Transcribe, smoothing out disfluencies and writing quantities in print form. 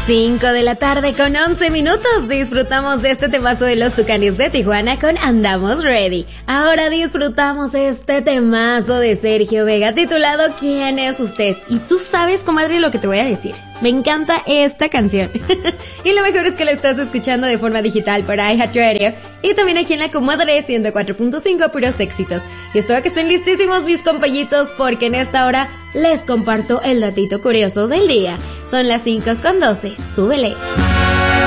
5 de la tarde con 11 minutos. Disfrutamos de este temazo de los Tucanes de Tijuana con Andamos Ready. Ahora disfrutamos este temazo de Sergio Vega titulado ¿Quién es usted? Y tú sabes, comadre, lo que te voy a decir. Me encanta esta canción. Y lo mejor es que la estás escuchando de forma digital por iHeartRadio y también aquí en la comadre 104.5 puros éxitos. Y espero que estén listísimos mis compañitos porque en esta hora les comparto el datito curioso del día. Son las 5:12. Súbele.